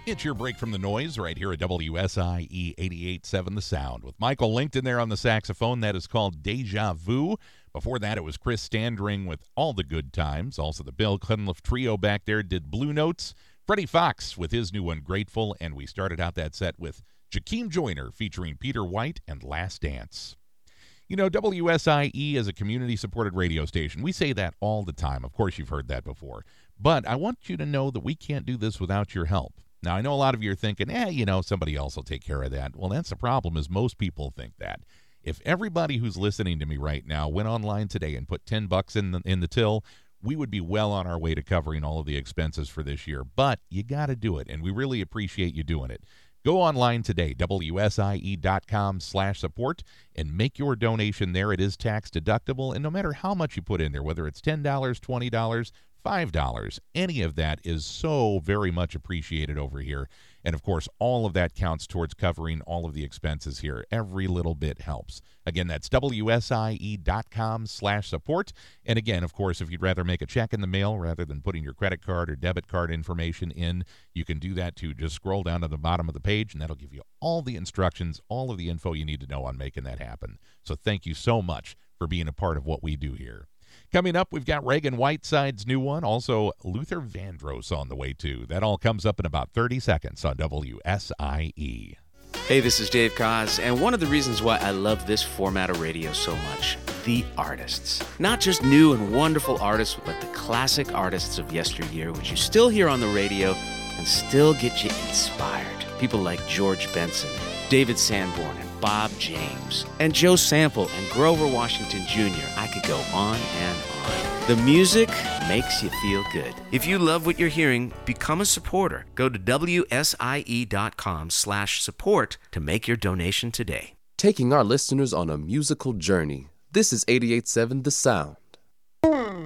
It's your break from the noise right here at WSIE 88.7 The Sound. With Michael Linkton there on the saxophone, that is called Deja Vu. Before that, it was Chris Standring with All the Good Times. Also, the Bill Cunliffe Trio back there did Blue Notes. Freddie Fox with his new one, Grateful. And we started out that set with Jakeem Joyner featuring Peter White and Last Dance. You know, WSIE is a community-supported radio station. We say that all the time. Of course, you've heard that before. But I want you to know that we can't do this without your help. Now, I know a lot of you are thinking, somebody else will take care of that. Well, that's the problem, is most people think that. If everybody who's listening to me right now went online today and put $10 in the till, we would be well on our way to covering all of the expenses for this year. But you got to do it, and we really appreciate you doing it. Go online today, wsie.com/support, and make your donation there. It is tax deductible, and no matter how much you put in there, whether it's $10, $20, $5, any of that is so very much appreciated over here. And, of course, all of that counts towards covering all of the expenses here. Every little bit helps. Again, that's wsie.com/support. And, again, of course, if you'd rather make a check in the mail rather than putting your credit card or debit card information in, you can do that too. Just scroll down to the bottom of the page, and that'll give you all the instructions, all of the info you need to know on making that happen. So thank you so much for being a part of what we do here. Coming up, we've got Reagan Whiteside's new one. Also, Luther Vandross on the way, too. That all comes up in about 30 seconds on WSIE. Hey, this is Dave Koz, and one of the reasons why I love this format of radio so much, the artists. Not just new and wonderful artists, but the classic artists of yesteryear, which you still hear on the radio and still get you inspired. People like George Benson, David Sanborn, and Bob James, and Joe Sample, and Grover Washington Jr. I could go on and on. The music makes you feel good. If you love what you're hearing, become a supporter. Go to WSIE.com/support to make your donation today. Taking our listeners on a musical journey. This is 88.7 The Sound.